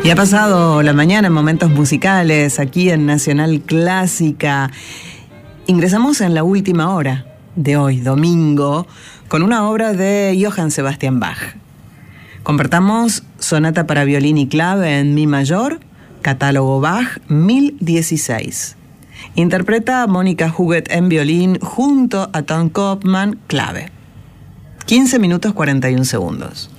Y ha pasado la mañana en Momentos Musicales, aquí en Nacional Clásica. Ingresamos en la última hora de hoy, domingo, con una obra de Johann Sebastian Bach. Compartamos Sonata para violín y clave en mi mayor, catálogo Bach 1016. Interpreta Mónica Huguet en violín junto a Tom Kopman, clave. 15 minutos 41 segundos.